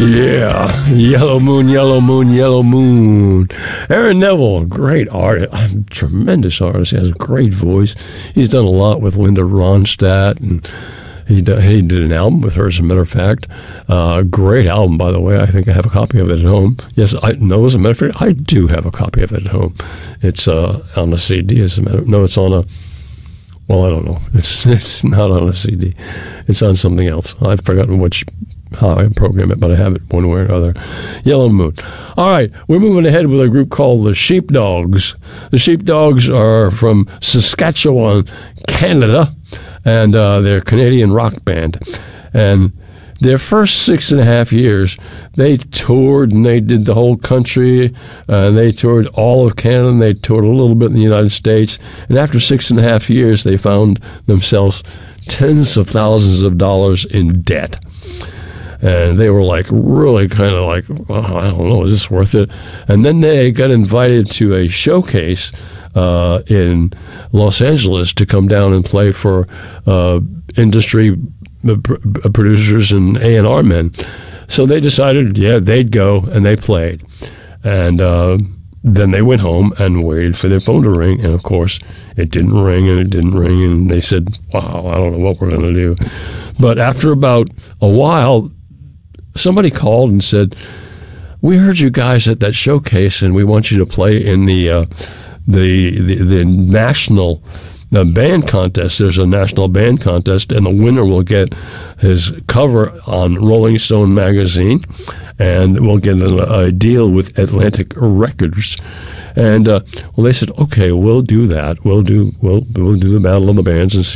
Yeah, Yellow Moon, Yellow Moon, Yellow Moon. Aaron Neville, great artist, tremendous artist. He has a great voice. He's done a lot with Linda Ronstadt, and he did an album with her, as a matter of fact. Great album, by the way. I think I have a copy of it at home. Yes, as a matter of fact, I do have a copy of it at home. It's on a CD, as a matter of no, it's on a... Well, I don't know. It's not on a CD. It's on something else. I've forgotten how I program it, but I have it one way or another. Yellow Moon. All right, we're moving ahead with a group called the Sheepdogs. The Sheepdogs are from Saskatchewan, Canada, and they're a Canadian rock band. And their first 6.5 years, they toured and they did the whole country. They toured all of Canada, and they toured a little bit in the United States. And after 6.5 years, they found themselves tens of thousands of dollars in debt. And they were really kind of I don't know, is this worth it? And then they got invited to a showcase in Los Angeles to come down and play for industry producers and A&R men. So they decided, they'd go, and they played. And then they went home and waited for their phone to ring. And, of course, it didn't ring, and it didn't ring. And they said, wow, I don't know what we're going to do. But after about a while, somebody called and said, we heard you guys at that showcase, and we want you to play in the national band contest. There's a national band contest, and the winner will get his cover on Rolling Stone magazine, and we'll get a deal with Atlantic Records. And they said, okay, we'll do that. We'll do the Battle of the Bands and